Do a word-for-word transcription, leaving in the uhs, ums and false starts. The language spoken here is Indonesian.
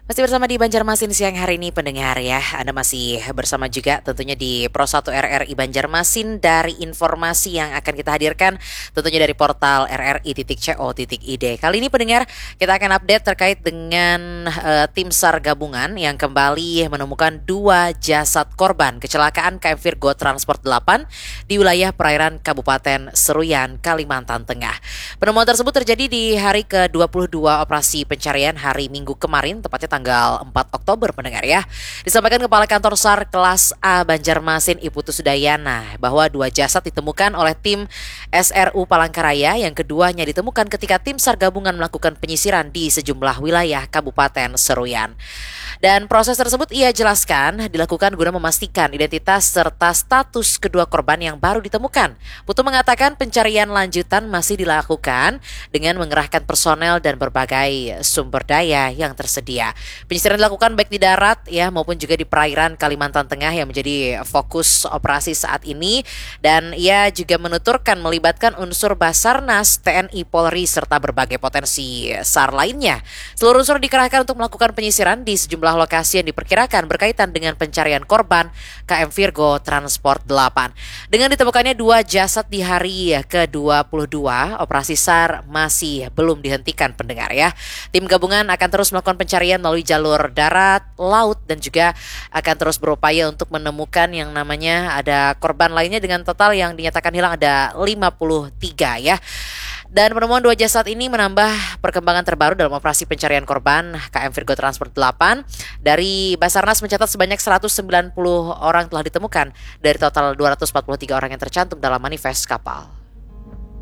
Masih bersama di Banjarmasin siang hari ini pendengar ya. Anda masih bersama juga tentunya di Pro satu R R I Banjarmasin dari informasi yang akan kita hadirkan tentunya dari portal r r i titik co titik i d. Kali ini pendengar kita akan update terkait dengan uh, tim SAR gabungan yang kembali menemukan dua jasad korban kecelakaan K M Virgo Transport delapan di wilayah perairan Kabupaten Seruyan, Kalimantan Tengah. Penemuan tersebut terjadi di hari ke dua puluh dua operasi pencarian hari Minggu kemarin, tepatnya tanggal empat Oktober pendengar ya. Disampaikan Kepala Kantor SAR Kelas A Banjarmasin Iputu Sudayana bahwa dua jasad ditemukan oleh tim S R U Palangkaraya, yang keduanya ditemukan ketika tim SAR gabungan melakukan penyisiran di sejumlah wilayah Kabupaten Seruyan. Dan proses tersebut ia jelaskan dilakukan guna memastikan identitas serta status kedua korban yang baru ditemukan. Putu mengatakan pencarian lanjutan masih dilakukan dengan mengerahkan personel dan berbagai sumber daya yang tersedia. Penyisiran dilakukan baik di darat ya maupun juga di perairan Kalimantan Tengah yang menjadi fokus operasi saat ini, dan ia juga menuturkan melibatkan unsur Basarnas, T N I Polri serta berbagai potensi SAR lainnya. Seluruh unsur dikerahkan untuk melakukan penyisiran di sejumlah lokasi yang diperkirakan berkaitan dengan pencarian korban K M Virgo Transport delapan. Dengan ditemukannya dua jasad di hari ke dua puluh dua, operasi SAR masih belum dihentikan pendengar ya. Tim gabungan akan terus melakukan pencarian melalui jalur darat, laut, dan juga akan terus berupaya untuk menemukan yang namanya ada korban lainnya dengan total yang dinyatakan hilang ada lima puluh tiga ya. Dan penemuan dua jasad ini menambah perkembangan terbaru dalam operasi pencarian korban K M Virgo Transport delapan. Dari Basarnas mencatat sebanyak seratus sembilan puluh orang telah ditemukan dari total dua ratus empat puluh tiga orang yang tercantum dalam manifest kapal.